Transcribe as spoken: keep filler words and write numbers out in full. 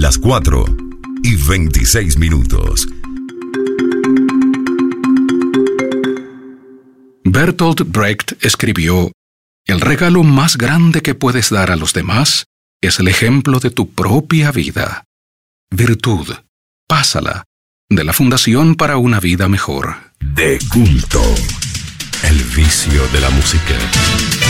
las cuatro y veintiséis minutos. Bertolt Brecht escribió: «El regalo más grande que puedes dar a los demás es el ejemplo de tu propia vida». Virtud, pásala, de la Fundación para una Vida Mejor. De culto, el vicio de la música.